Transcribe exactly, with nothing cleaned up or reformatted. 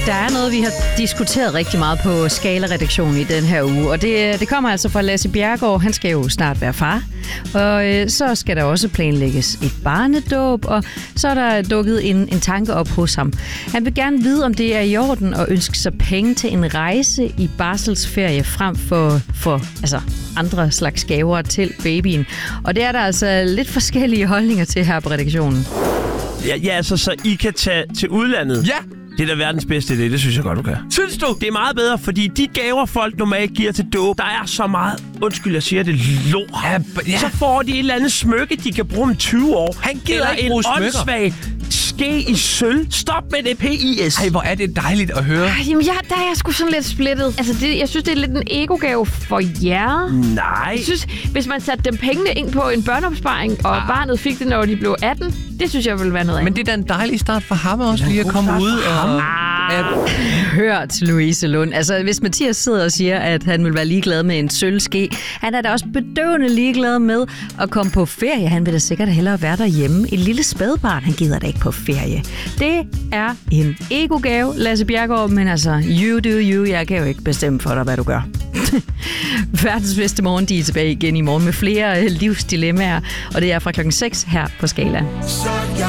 Der er noget, vi har diskuteret rigtig meget på Skala-redaktionen i den her uge, og det, det kommer altså fra Lasse Bjerregaard. Han skal jo snart være far, og øh, så skal der også planlægges et barnedåb, og så er der dukket en, en tanke op hos ham. Han vil gerne vide, om det er i orden at ønske sig penge til en rejse i barselsferie frem for, for altså, andre slags gaver til babyen. Og det er der altså lidt forskellige holdninger til her på redaktionen. Ja, ja altså, så I kan tage til udlandet? Ja! Det er da verdens bedste idé, det synes jeg godt, du kan. Synes du? Det er meget bedre, fordi de gaver, folk normalt giver til dåb, der er så meget, undskyld, jeg siger det, lort. Ja, ja. Så får de et eller andet smykke, de kan bruge om tyve år. Han gider ikke bruge smykker. Eller en åndssvag ske i sølv. Stop med det, P I S. Ej, hvor er det dejligt at høre. Ej, jamen, jeg, der er jeg sgu sådan lidt splittet. Altså, det, jeg synes, det er lidt en ego-gave for jer. Nej. Jeg synes, hvis man satte dem pengene ind på en børneopsparing, og ah. barnet fik det, når de blev atten, det synes jeg ville være noget af. Men det er da en dejlig start for ham også, lige at komme ud og... Hørt, Louise Lund. Altså, hvis Mathias sidder og siger, at han vil være ligeglad med en sølvske, han er da også bedøvende ligeglad med at komme på ferie. Han vil da sikkert hellere være derhjemme. Et lille spædbarn, han gider da ikke på ferie. Det er en ego-gave, Lasse Bjerregaard, men altså, you do you. Jeg kan jo ikke bestemme for dig, hvad du gør. Verdens bedste morgen, de er tilbage igen i morgen med flere livsdilemmaer, og det er fra klokken seks her på Skala.